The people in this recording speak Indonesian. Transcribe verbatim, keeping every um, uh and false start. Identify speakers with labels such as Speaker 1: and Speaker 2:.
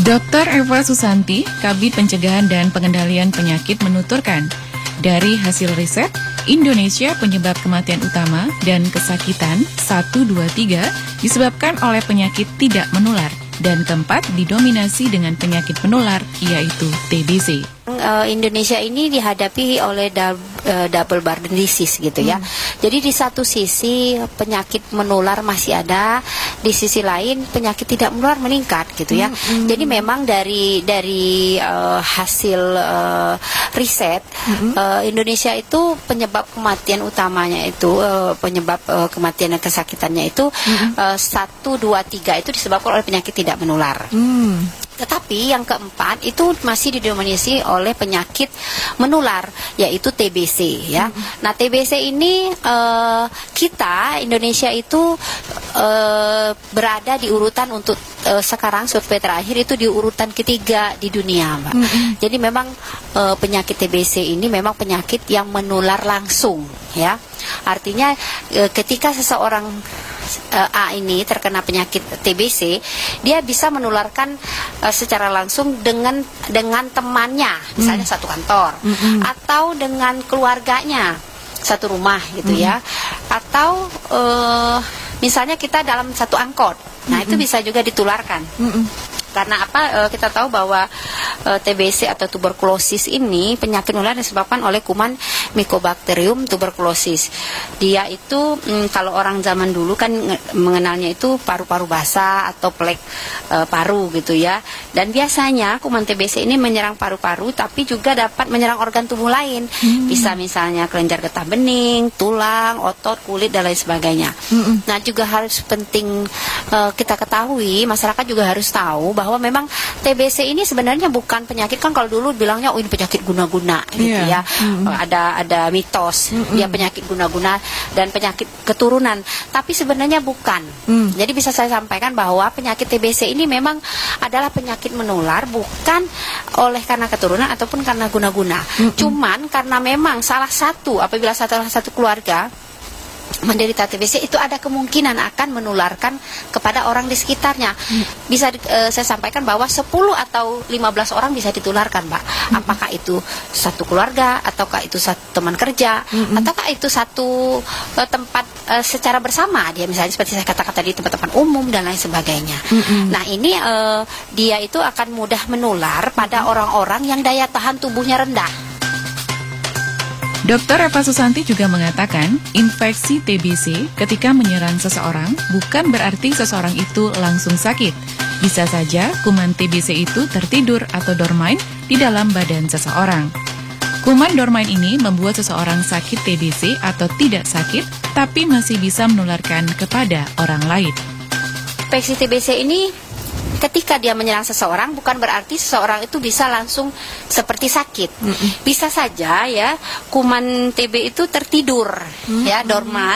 Speaker 1: dokter Eva Susanti, Kabid Pencegahan dan Pengendalian Penyakit menuturkan, dari hasil riset, Indonesia penyebab kematian utama dan kesakitan satu, dua, tiga disebabkan oleh penyakit tidak menular, dan keempat didominasi dengan penyakit menular, yaitu T B C.
Speaker 2: Indonesia ini dihadapi oleh double burden disease gitu ya. Hmm. Jadi di satu sisi penyakit menular masih ada, di sisi lain penyakit tidak menular meningkat gitu ya. Hmm. Jadi memang dari dari uh, hasil uh, riset hmm. uh, Indonesia itu penyebab kematian utamanya itu uh, penyebab uh, kematian dan kesakitannya itu hmm. uh, satu, dua, tiga itu disebabkan oleh penyakit tidak menular. Hmm. Tetapi yang keempat itu masih didominasi oleh penyakit menular, yaitu T B C ya. Hmm. Nah, T B C ini uh, kita Indonesia itu uh, berada di urutan untuk uh, sekarang survei terakhir itu di urutan ketiga di dunia, Mbak. Hmm. Jadi memang uh, penyakit T B C ini memang penyakit yang menular langsung ya. Artinya uh, ketika seseorang A ini terkena penyakit T B C, dia bisa menularkan uh, secara langsung dengan dengan temannya, misalnya mm. satu kantor, mm-hmm. atau dengan keluarganya satu rumah gitu mm. ya, atau uh, misalnya kita dalam satu angkot, nah mm-hmm. itu bisa juga ditularkan. Mm-hmm. Karena apa? E, kita tahu bahwa e, T B C atau tuberkulosis ini penyakit menular disebabkan oleh kuman Mycobacterium tuberculosis. Dia itu mm, kalau orang zaman dulu kan mengenalnya itu paru-paru basah atau plek e, paru gitu ya. Dan biasanya kuman T B C ini menyerang paru-paru, tapi juga dapat menyerang organ tubuh lain. Hmm. Bisa misalnya kelenjar getah bening, tulang, otot, kulit dan lain sebagainya. Hmm. Nah, juga harus penting e, kita ketahui, masyarakat juga harus tahu bahwa memang T B C ini sebenarnya bukan penyakit, kan kalau dulu bilangnya oh ini penyakit guna-guna gitu yeah. ya. Mm-hmm. Ada ada mitos mm-hmm. dia penyakit guna-guna dan penyakit keturunan, tapi sebenarnya bukan. Mm. Jadi bisa saya sampaikan bahwa penyakit T B C ini memang adalah penyakit menular bukan oleh karena keturunan ataupun karena guna-guna. Mm-hmm. Cuman karena memang salah satu apabila salah satu keluarga menderita T B C itu ada kemungkinan akan menularkan kepada orang di sekitarnya. Hmm. Bisa e, saya sampaikan bahwa sepuluh atau lima belas orang bisa ditularkan, Mbak. Hmm. Apakah itu satu keluarga, ataukah itu satu teman kerja, hmm. ataukah itu satu e, tempat e, secara bersama, dia misalnya seperti saya katakan tadi tempat-tempat umum dan lain sebagainya. Hmm. Nah, ini e, dia itu akan mudah menular pada orang-orang yang daya tahan tubuhnya rendah.
Speaker 1: dokter Eva Susanti juga mengatakan, infeksi T B C ketika menyerang seseorang bukan berarti seseorang itu langsung sakit. Bisa saja kuman T B C itu tertidur atau dormain di dalam badan seseorang. Kuman dormain ini membuat seseorang sakit T B C atau tidak sakit, tapi masih bisa menularkan kepada orang lain.
Speaker 2: Infeksi T B C ini ketika dia menyerang seseorang bukan berarti seseorang itu bisa langsung seperti sakit. Mm-mm. Bisa saja ya kuman T B itu tertidur, mm-mm. ya dorman.